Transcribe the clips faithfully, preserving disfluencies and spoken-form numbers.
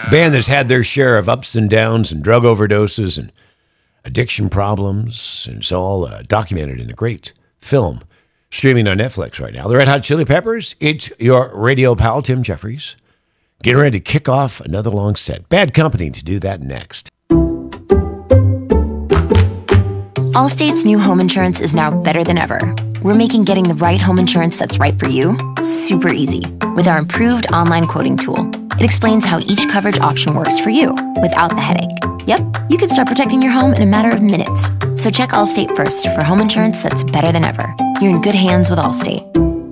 band that's had their share of ups and downs and drug overdoses and addiction problems, and it's all uh, documented in a great film streaming on Netflix right now. The Red Hot Chili Peppers, it's your radio pal, Tim Jeffries, getting ready to kick off another long set. Bad Company to do that next. Allstate's new home insurance is now better than ever. We're making getting the right home insurance that's right for you super easy with our improved online quoting tool. It explains how each coverage option works for you without the headache. Yep, you can start protecting your home in a matter of minutes. So check Allstate first for home insurance that's better than ever. You're in good hands with Allstate.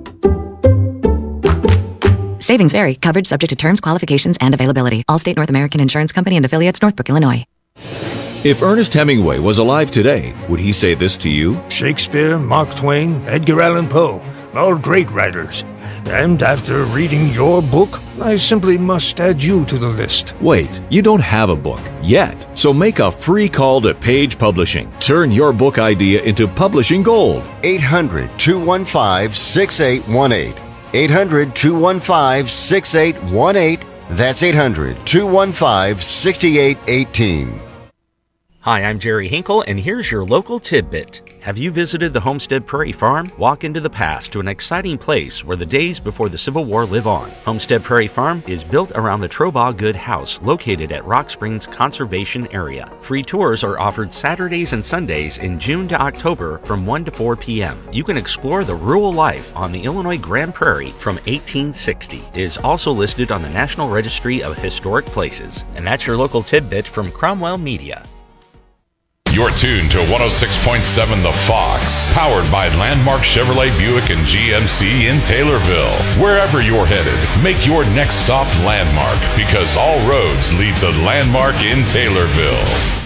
Savings vary. Coverage subject to terms, qualifications, and availability. Allstate North American Insurance Company and affiliates, Northbrook, Illinois. If Ernest Hemingway was alive today, would he say this to you? Shakespeare, Mark Twain, Edgar Allan Poe, all great writers. And after reading your book, I simply must add you to the list. Wait, you don't have a book yet. So make a free call to Page Publishing. Turn your book idea into publishing gold. eight hundred, two one five, six eight one eight. eight hundred, two one five, six eight one eight. That's eight hundred, two one five, six eight one eight. Hi, I'm Jerry Hinkle, and here's your local tidbit. Have you visited the Homestead Prairie Farm? Walk into the past to an exciting place where the days before the Civil War live on. Homestead Prairie Farm is built around the Trobaugh Good House, located at Rock Springs Conservation Area. Free tours are offered Saturdays and Sundays in June to October from one to four p.m. You can explore the rural life on the Illinois Grand Prairie from eighteen sixty. It is also listed on the National Registry of Historic Places. And that's your local tidbit from Cromwell Media. You're tuned to one oh six point seven The Fox, powered by Landmark Chevrolet Buick and G M C in Taylorville. Wherever you're headed, make your next stop Landmark, because all roads lead to Landmark in Taylorville.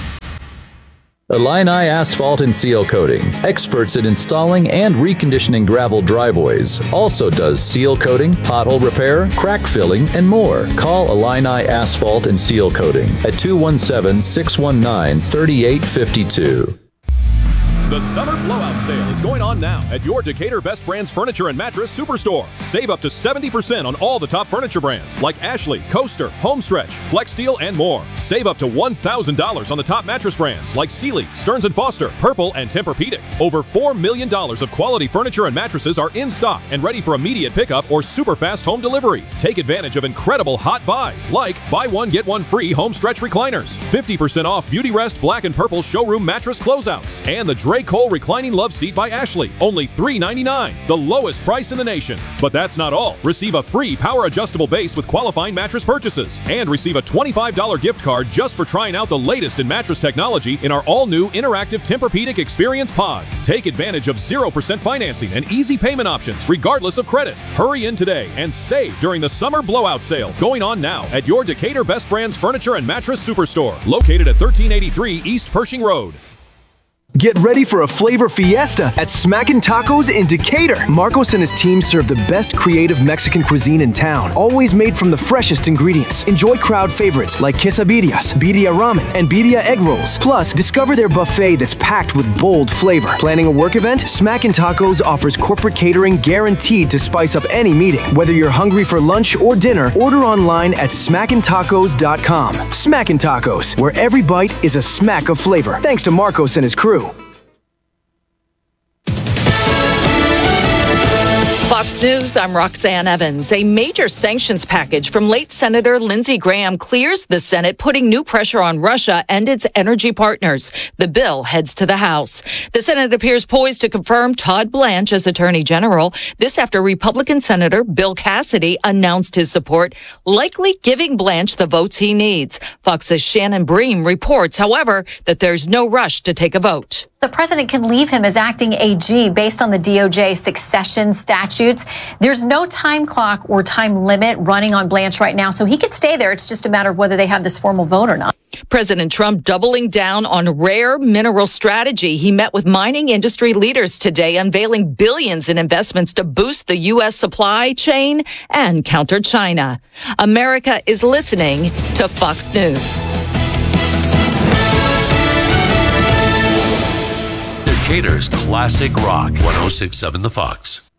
Illini Asphalt and Seal Coating, experts in installing and reconditioning gravel driveways. Also does seal coating, pothole repair, crack filling, and more. Call Illini Asphalt and Seal Coating at two one seven, six one nine, three eight five two. The Summer Blowout Sale is going on now at your Decatur Best Brands Furniture and Mattress Superstore. Save up to seventy percent on all the top furniture brands like Ashley, Coaster, Homestretch, Flex Steel, and more. Save up to one thousand dollars on the top mattress brands like Sealy, Stearns and Foster, Purple, and Tempur-Pedic. Over four million dollars of quality furniture and mattresses are in stock and ready for immediate pickup or super fast home delivery. Take advantage of incredible hot buys like buy one, get one free Homestretch recliners, fifty percent off Beauty Rest Black and Purple showroom mattress closeouts, and the Drake Cole Reclining Love Seat by Ashley, only three ninety-nine, the lowest price in the nation. But that's not all. Receive a free power adjustable base with qualifying mattress purchases, and receive a twenty-five dollars gift card just for trying out the latest in mattress technology in our all-new interactive Tempur-Pedic Experience Pod. Take advantage of zero percent financing and easy payment options regardless of credit. Hurry in today and save during the Summer Blowout Sale going on now at your Decatur Best Brands Furniture and Mattress Superstore, located at thirteen eighty-three East Pershing Road. Get ready for a flavor fiesta at Smackin' Tacos in Decatur. Marcos and his team serve the best creative Mexican cuisine in town, always made from the freshest ingredients. Enjoy crowd favorites like quesadillas, birria ramen, and birria egg rolls. Plus, discover their buffet that's packed with bold flavor. Planning a work event? Smackin' Tacos offers corporate catering guaranteed to spice up any meeting. Whether you're hungry for lunch or dinner, order online at smackin tacos dot com. Smackin' Tacos, where every bite is a smack of flavor. Thanks to Marcos and his crew. Fox News, I'm Roxanne Evans. A major sanctions package from late Senator Lindsey Graham clears the Senate, putting new pressure on Russia and its energy partners. The bill heads to the House. The Senate appears poised to confirm Todd Blanche as Attorney General. This after Republican Senator Bill Cassidy announced his support, likely giving Blanche the votes he needs. Fox's Shannon Bream reports, however, that there's no rush to take a vote. The president can leave him as acting A G based on the D O J succession statutes. There's no time clock or time limit running on Blanche right now, so he could stay there. It's just a matter of whether they have this formal vote or not. President Trump doubling down on rare mineral strategy. He met with mining industry leaders today, unveiling billions in investments to boost the U S supply chain and counter China. America is listening to Fox News. Decatur's classic rock, one oh six point seven The Fox.